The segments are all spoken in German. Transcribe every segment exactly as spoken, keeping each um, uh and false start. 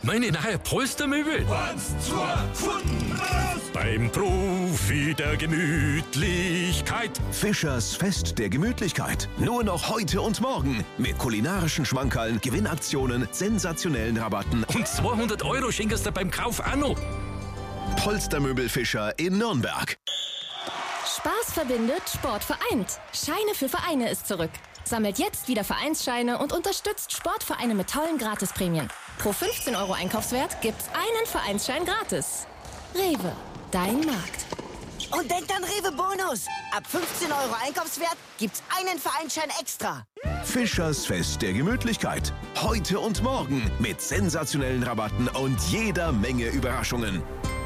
Meine neue Polstermöbel. Eins, zwei, Pfunden raus! Beim Profi der Gemütlichkeit. Fischers Fest der Gemütlichkeit. Nur noch heute und morgen. Mit kulinarischen Schmankerln, Gewinnaktionen, sensationellen Rabatten. Und zweihundert Euro schenkst du beim Kauf auch noch. Polstermöbel Fischer in Nürnberg. Spaß verbindet, Sport vereint. Scheine für Vereine ist zurück. Sammelt jetzt wieder Vereinsscheine und unterstützt Sportvereine mit tollen Gratisprämien. Pro fünfzehn Euro Einkaufswert gibt's einen Vereinsschein gratis. Rewe, dein Markt. Und denkt an Rewe Bonus. Ab fünfzehn Euro Einkaufswert gibt's einen Vereinsschein extra. Fischers Fest der Gemütlichkeit. Heute und morgen mit sensationellen Rabatten und jeder Menge Überraschungen.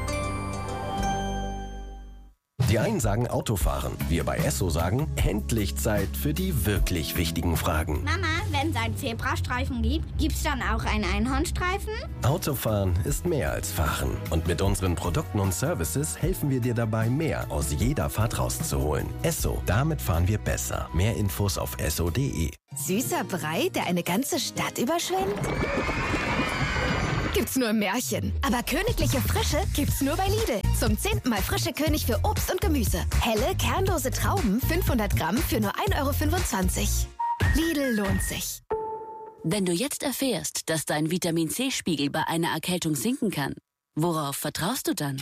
Die einen sagen Autofahren, wir bei Esso sagen, endlich Zeit für die wirklich wichtigen Fragen. Mama, wenn es einen Zebrastreifen gibt, gibt's dann auch einen Einhornstreifen? Autofahren ist mehr als Fahren. Und mit unseren Produkten und Services helfen wir dir dabei, mehr aus jeder Fahrt rauszuholen. Esso, damit fahren wir besser. Mehr Infos auf esso punkt de. Süßer Brei, der eine ganze Stadt überschwemmt? Gibt's nur im Märchen. Aber königliche Frische gibt's nur bei Lidl. Zum zehnten Mal frische König für Obst und Gemüse. Helle, kernlose Trauben, fünfhundert Gramm für nur ein Euro fünfundzwanzig. Lidl lohnt sich. Wenn du jetzt erfährst, dass dein Vitamin-C-Spiegel bei einer Erkältung sinken kann, worauf vertraust du dann?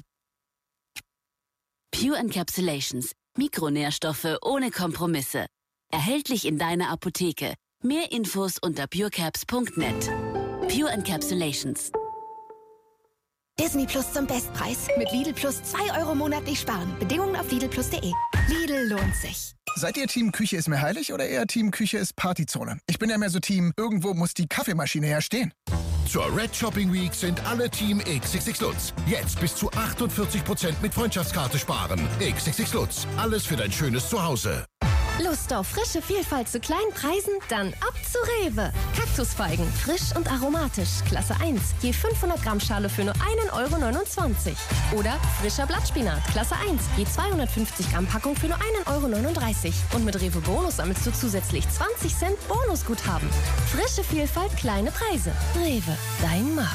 Pure Encapsulations. Mikronährstoffe ohne Kompromisse. Erhältlich in deiner Apotheke. Mehr Infos unter purecaps punkt net. Pure Encapsulations. Disney Plus zum Bestpreis. Mit Lidl Plus zwei Euro monatlich sparen. Bedingungen auf lidl plus punkt de. Lidl lohnt sich. Seid ihr Team Küche ist mir heilig oder eher Team Küche ist Partyzone? Ich bin ja mehr so Team, irgendwo muss die Kaffeemaschine ja stehen. Zur Red Shopping Week sind alle Team X X X Lutz. Jetzt bis zu achtundvierzig Prozent mit Freundschaftskarte sparen. X X X Lutz. Alles für dein schönes Zuhause. Lust auf frische Vielfalt zu kleinen Preisen? Dann ab zu Rewe. Kaktusfeigen, frisch und aromatisch, Klasse eins. Je fünfhundert Gramm Schale für nur ein Euro neunundzwanzig. Oder frischer Blattspinat, Klasse eins. Je zweihundertfünfzig Gramm Packung für nur ein Euro neununddreißig. Und mit Rewe Bonus sammelst du zusätzlich zwanzig Cent Bonusguthaben. Frische Vielfalt, kleine Preise. Rewe, dein Markt.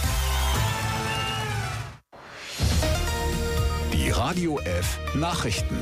Die Radio F Nachrichten.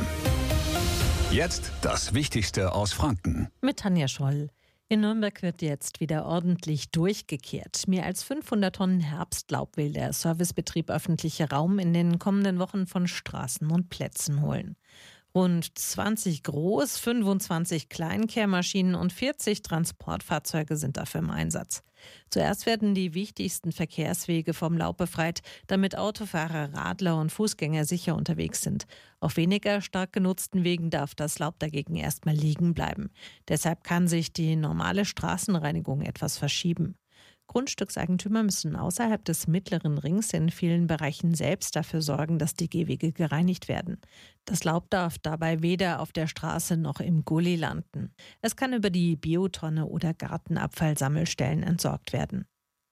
Jetzt das Wichtigste aus Franken. Mit Tanja Scholl. In Nürnberg wird jetzt wieder ordentlich durchgekehrt. Mehr als fünfhundert Tonnen Herbstlaub will der Servicebetrieb öffentlicher Raum in den kommenden Wochen von Straßen und Plätzen holen. Rund zwanzig Groß-, fünfundzwanzig Kleinkehrmaschinen und vierzig Transportfahrzeuge sind dafür im Einsatz. Zuerst werden die wichtigsten Verkehrswege vom Laub befreit, damit Autofahrer, Radler und Fußgänger sicher unterwegs sind. Auf weniger stark genutzten Wegen darf das Laub dagegen erstmal liegen bleiben. Deshalb kann sich die normale Straßenreinigung etwas verschieben. Grundstückseigentümer müssen außerhalb des mittleren Rings in vielen Bereichen selbst dafür sorgen, dass die Gehwege gereinigt werden. Das Laub darf dabei weder auf der Straße noch im Gully landen. Es kann über die Biotonne oder Gartenabfallsammelstellen entsorgt werden.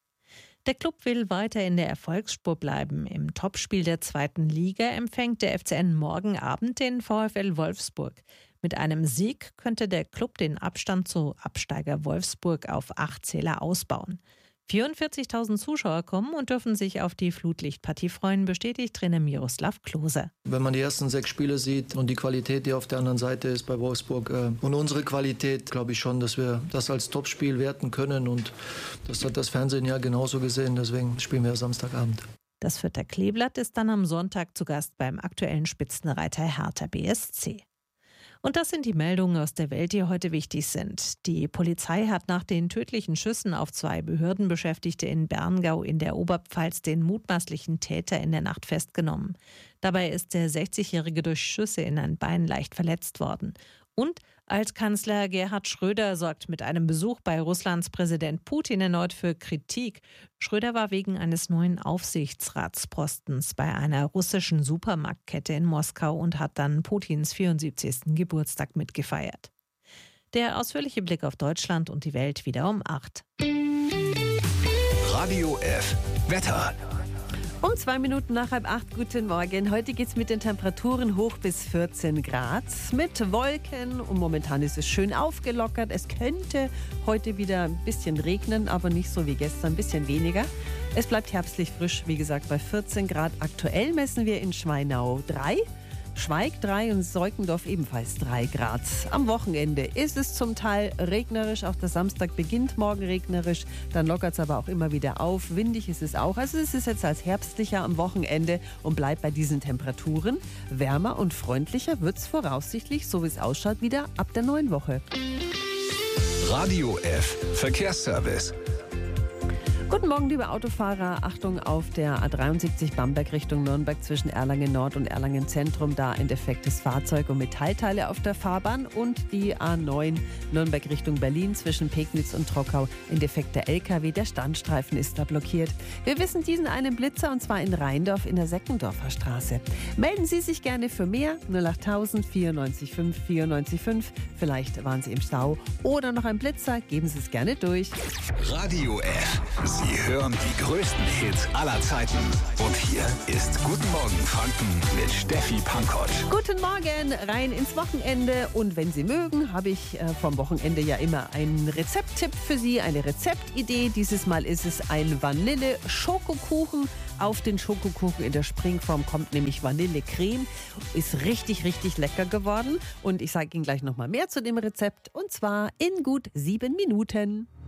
Der Klub will weiter in der Erfolgsspur bleiben. Im Topspiel der zweiten Liga empfängt der F C N morgen Abend den VfL Wolfsburg. Mit einem Sieg könnte der Klub den Abstand zu Absteiger Wolfsburg auf acht Zähler ausbauen. vierundvierzigtausend Zuschauer kommen und dürfen sich auf die Flutlichtpartie freuen, bestätigt Trainer Miroslav Klose. Wenn man die ersten sechs Spiele sieht und die Qualität, die auf der anderen Seite ist bei Wolfsburg äh, und unsere Qualität, glaube ich schon, dass wir das als Topspiel werten können, und das hat das Fernsehen ja genauso gesehen, deswegen spielen wir Samstagabend. Das Fürther Kleeblatt ist dann am Sonntag zu Gast beim aktuellen Spitzenreiter Hertha B S C. Und das sind die Meldungen aus der Welt, die heute wichtig sind. Die Polizei hat nach den tödlichen Schüssen auf zwei Behördenbeschäftigte in Berngau in der Oberpfalz den mutmaßlichen Täter in der Nacht festgenommen. Dabei ist der sechzigjährige durch Schüsse in ein Bein leicht verletzt worden. Und Altkanzler Gerhard Schröder sorgt mit einem Besuch bei Russlands Präsident Putin erneut für Kritik. Schröder war wegen eines neuen Aufsichtsratspostens bei einer russischen Supermarktkette in Moskau und hat dann Putins vierundsiebzigsten Geburtstag mitgefeiert. Der ausführliche Blick auf Deutschland und die Welt wieder um acht. Radio F Wetter. Um zwei Minuten nach halb acht, guten Morgen. Heute geht es mit den Temperaturen hoch bis vierzehn Grad. Mit Wolken und momentan ist es schön aufgelockert. Es könnte heute wieder ein bisschen regnen, aber nicht so wie gestern, ein bisschen weniger. Es bleibt herbstlich frisch, wie gesagt, bei vierzehn Grad. Aktuell messen wir in Schweinau drei. Schweig drei und Seukendorf ebenfalls drei Grad. Am Wochenende ist es zum Teil regnerisch. Auch der Samstag beginnt morgen regnerisch. Dann lockert es aber auch immer wieder auf. Windig ist es auch. Also es ist jetzt als herbstlicher am Wochenende und bleibt bei diesen Temperaturen. Wärmer und freundlicher wird es voraussichtlich, so wie es ausschaut, wieder ab der neuen Woche. Radio F. Verkehrsservice. Guten Morgen, liebe Autofahrer. Achtung auf der A dreiundsiebzig Bamberg Richtung Nürnberg zwischen Erlangen Nord und Erlangen Zentrum. Da ein defektes Fahrzeug und Metallteile auf der Fahrbahn. Und die A neun Nürnberg Richtung Berlin zwischen Pegnitz und Trockau. Ein defekter L K W. Der Standstreifen ist da blockiert. Wir wissen diesen einen Blitzer und zwar in Rheindorf in der Seckendorfer Straße. Melden Sie sich gerne für mehr. null acht tausend vierundneunzig fünf vierundneunzig fünf. Vielleicht waren Sie im Stau oder noch ein Blitzer. Geben Sie es gerne durch. Radio F. Sie hören die größten Hits aller Zeiten. Und hier ist Guten Morgen Franken mit Steffi Pankoć. Guten Morgen, rein ins Wochenende. Und wenn Sie mögen, habe ich äh, vom Wochenende ja immer einen Rezepttipp für Sie, eine Rezeptidee. Dieses Mal ist es ein Vanille-Schokokuchen. Auf den Schokokuchen in der Springform kommt nämlich Vanillecreme. Ist richtig, richtig lecker geworden. Und ich sage Ihnen gleich noch mal mehr zu dem Rezept. Und zwar in gut sieben Minuten.